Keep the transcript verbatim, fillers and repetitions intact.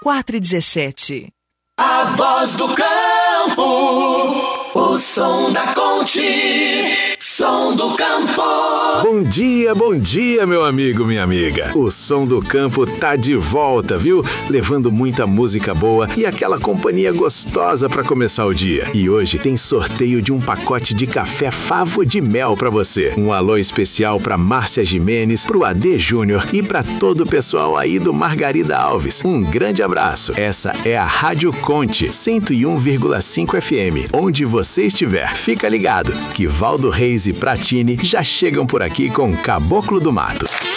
quatro e dezessete. A voz do campo, o som da Conte, som do campo. Bom dia, bom dia, meu amigo, minha amiga. O Som do Campo tá de volta, viu? Levando muita música boa e aquela companhia gostosa pra começar o dia. E hoje tem sorteio de um pacote de café Favo de Mel pra você. Um alô especial pra Márcia Jimenez, pro A D Júnior e pra todo o pessoal aí do Margarida Alves. Um grande abraço. Essa é a Rádio Conte, cento e um vírgula cinco F M. Onde você estiver, fica ligado que Valdo Reis e Pratini já chegam por aqui com Caboclo do Mato.